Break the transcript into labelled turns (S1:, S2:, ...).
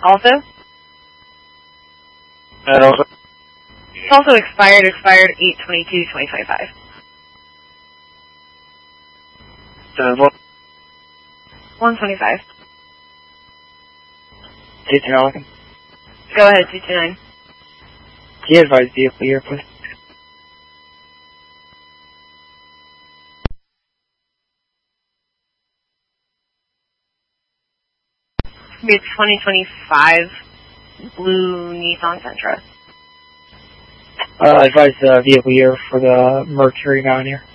S1: Also? It's also expired 8/22/2025.
S2: What?
S1: 125.
S2: 229.
S1: Go ahead, 229.
S2: Key advised vehicle year, please.
S1: It's 2025 blue Nissan Sentra.
S2: Advise vehicle year for the Mercury Mountaineer.